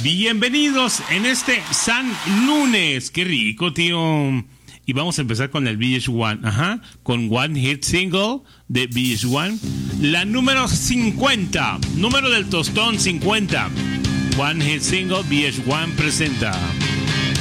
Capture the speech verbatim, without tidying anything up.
Bienvenidos en este San Lunes. Qué rico, tío. Y vamos a empezar con el V H uno. Ajá. Con One Hit Single de V H uno. La número cincuenta. Número del tostón cincuenta. One Hit Single V H uno presenta.